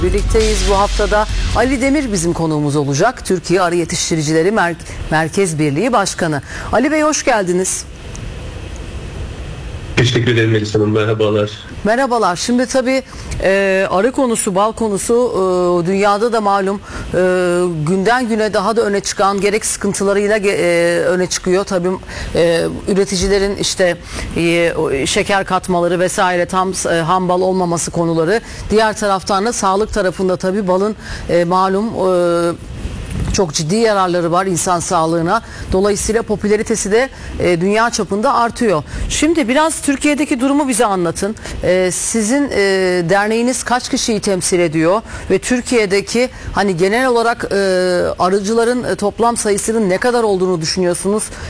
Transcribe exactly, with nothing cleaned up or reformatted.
Birlikteyiz bu haftada. Ali Demir bizim konuğumuz olacak. Türkiye Arı Yetiştiricileri Mer- Merkez Birliği Başkanı. Ali Bey hoş geldiniz. Teşekkür ederim Melis Hanım. Merhabalar. Merhabalar. Şimdi tabii e, arı konusu, bal konusu e, dünyada da malum e, günden güne daha da öne çıkan, gerek sıkıntılarıyla e, öne çıkıyor. Tabii e, üreticilerin işte e, şeker katmaları vesaire, tam e, ham bal olmaması konuları. Diğer taraftan da sağlık tarafında tabii balın e, malum e, çok ciddi yararları var insan sağlığına. Dolayısıyla popülaritesi de e, dünya çapında artıyor. Şimdi biraz Türkiye'deki durumu bize anlatın. E, sizin e, derneğiniz kaç kişiyi temsil ediyor ve Türkiye'deki hani genel olarak e, arıcıların e, toplam sayısının ne kadar olduğunu düşünüyorsunuz?